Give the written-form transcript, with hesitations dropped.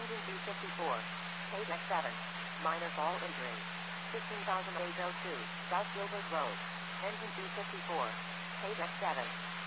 Engine B54. Page X7. Minor fall injury. 15,802, South Gilbert Road. Engine B54. Page X7.